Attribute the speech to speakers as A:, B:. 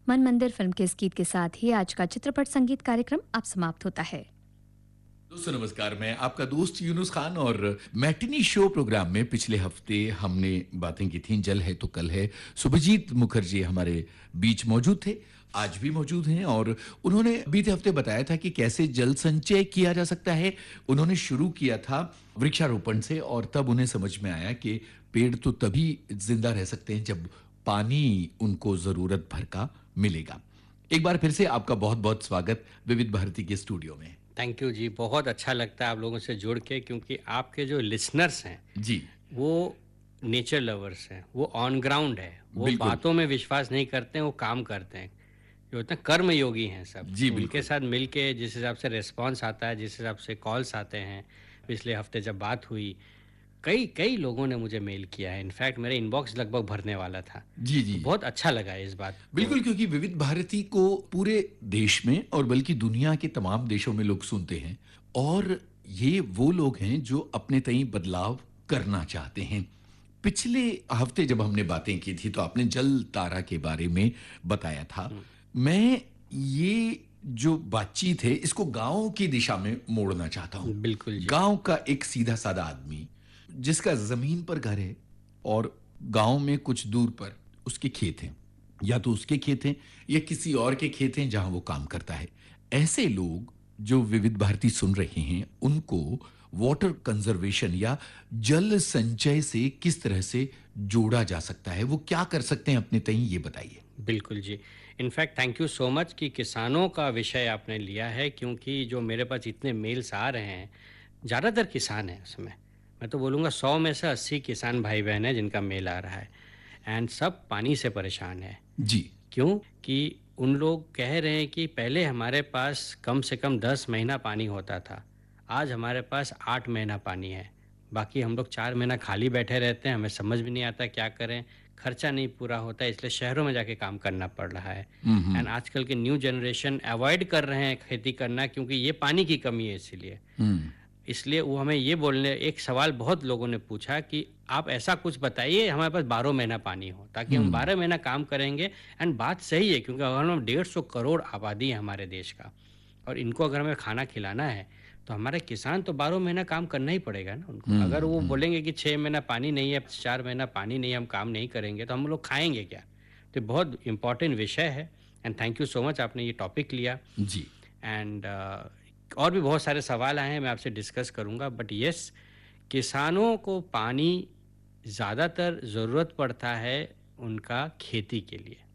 A: मन मंदिर फिल्म के इस गीत के साथ ही आज का चित्रपट संगीत कार्यक्रम अब समाप्त होता है।
B: दोस्तों नमस्कार, मैं आपका दोस्त यूनुस खान और मैटिनी शो प्रोग्राम में पिछले हफ्ते हमने बातें की थीं जल है तो कल है। सुभजीत मुखर्जी हमारे बीच मौजूद थे, आज भी मौजूद हैं और उन्होंने बीते हफ्ते बताया था कि कैसे जल संचय किया जा सकता है। उन्होंने शुरू किया था वृक्षारोपण से और तब उन्हें समझ में आया कि पेड़ तो तभी जिंदा रह सकते हैं जब पानी उनको जरूरत भर का मिलेगा। एक बार फिर से आपका बहुत बहुत स्वागत विविध भारती के स्टूडियो में।
C: थैंक यू जी। बहुत अच्छा लगता है आप लोगों से जुड़ के, क्योंकि आपके जो लिसनर्स हैं
B: जी
C: वो नेचर लवर्स हैं, वो ऑन ग्राउंड है, वो
B: बिल्कुल।
C: बातों में विश्वास नहीं करते हैं, वो काम करते हैं। जो होते हैं कर्म योगी हैं सब।
B: जी
C: तो उनके
B: बिल्कुल।
C: साथ मिल के जिस हिसाब से रिस्पॉन्स आता है, जिस हिसाब से कॉल्स आते हैं, पिछले हफ्ते जब बात हुई, कई कई लोगों ने मुझे मेल किया है। इनफैक्ट मेरा इनबॉक्स लगभग भरने वाला था।
B: जी जी
C: तो बहुत अच्छा लगा इस बात को।
B: बिल्कुल, क्योंकि विविध भारती को पूरे देश में और बल्कि दुनिया के तमाम देशों में लोग सुनते हैं और ये वो लोग हैं जो अपने तई बदलाव करना चाहते हैं। पिछले हफ्ते जब हमने बातें की थी तो आपने जल तारा के बारे में बताया था। मैं ये जो बातचीत है इसको गांव की दिशा में मोड़ना चाहता हूं।
C: बिल्कुल जी।
B: गांव का एक सीधा साधा आदमी जिसका जमीन पर घर है और गांव में कुछ दूर पर उसके खेत हैं, या तो उसके खेत हैं या किसी और के खेत हैं जहां वो काम करता है। ऐसे लोग जो विविध भारती सुन रहे हैं उनको वाटर कंजर्वेशन या जल संचय से किस तरह से जोड़ा जा सकता है, वो क्या कर सकते हैं अपने तई, ये बताइए।
C: बिल्कुल जी। In fact thank you so much कि किसानों का विषय आपने लिया है, क्योंकि जो मेरे पास इतने मेल्स आ रहे हैं, ज़्यादातर किसान हैं उसमें। मैं तो बोलूँगा 100 में से 80 किसान भाई बहन हैं जिनका मेल आ रहा है। एंड सब पानी से परेशान है।
B: जी
C: क्यों? कि उन लोग कह रहे हैं कि पहले हमारे पास कम से कम 10 महीना पानी होता था, आज हमारे पास 8 महीना पानी है। बाकी हम लोग 4 महीना खाली बैठे रहते हैं, हमें समझ भी नहीं आता क्या करें, खर्चा नहीं पूरा होता है, इसलिए शहरों में जाके काम करना पड़ रहा है। एंड आजकल के न्यू जनरेशन अवॉइड कर रहे हैं खेती करना, क्योंकि ये पानी की कमी है इसीलिए।
B: हम्म
C: इसलिए वो हमें ये बोलने, एक सवाल बहुत लोगों ने पूछा कि आप ऐसा कुछ बताइए हमारे पास 12 महीना पानी हो, ताकि हम 12 महीना काम करेंगे। एंड बात सही है, क्योंकि अगर हम 150 करोड़ आबादी है हमारे देश का, और इनको अगर हमें खाना खिलाना है तो हमारे किसान तो 12 महीना काम करना ही पड़ेगा ना उनको। अगर वो बोलेंगे कि 6 महीना पानी नहीं है, 4 महीना पानी नहीं है, हम काम नहीं करेंगे, तो हम लोग खाएंगे क्या? तो बहुत इंपॉर्टेंट विषय है। And thank you so much, आपने ये टॉपिक लिया।
B: जी
C: एंड और भी बहुत सारे सवाल आए हैं, मैं आपसे डिस्कस करूंगा। बट यस, किसानों को पानी ज़्यादातर ज़रूरत पड़ता है उनका खेती के लिए।